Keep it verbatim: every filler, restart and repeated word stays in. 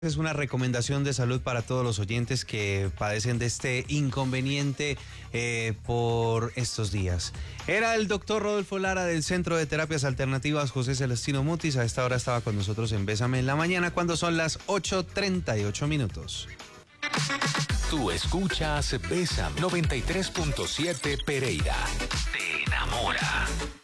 Es una recomendación de salud para todos los oyentes que padecen de este inconveniente eh, por estos días. Era el doctor Rodolfo Lara del Centro de Terapias Alternativas José Celestino Mutis. A esta hora estaba con nosotros en Bésame en la Mañana cuando son las ocho treinta y ocho minutos. Tú escuchas Bésame noventa y tres punto siete Pereira. Te enamora.